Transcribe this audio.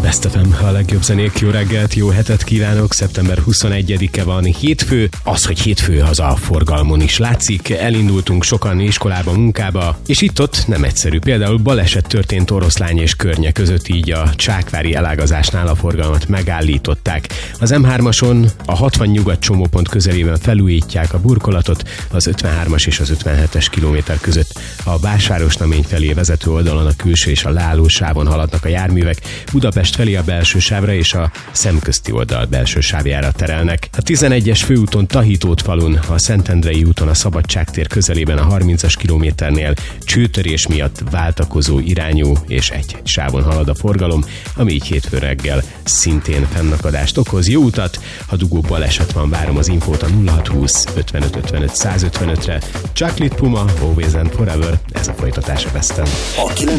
Best FM, a legjobb zenék, jó reggelt, jó hetet kívánok, szeptember 21-e van, hétfő. Az, hogy hétfő, az a forgalmon is látszik, elindultunk sokan iskolába, munkába, és itt-ott nem egyszerű. Például baleset történt Oroszlány és Környe között, így a csákvári elágazásnál a forgalmat megállították. Az M3-ason a 60 nyugat csomópont közelében felújítják a burkolatot, az 53-as és az 57-es kilométer között. A Básvárosnamény felé vezető oldalon a külső és a leálló sávon haladnak a járművek, Budapest felé a belső sávra és a szemközti oldal belső sávjára terelnek. A 11-es főúton Tahitót-falun, a Szentendrei úton a Szabadságtér közelében a 30-as kilométernél csőtörés miatt váltakozó irányú és egy sávon halad a forgalom, ami így hétfő reggel szintén fennakadást okoz. Jó utat, ha dugó baleset van, várom az infót a 0620 55 55 155-re. Chocolate Puma, Always and Forever, ez a folytatás a Besten.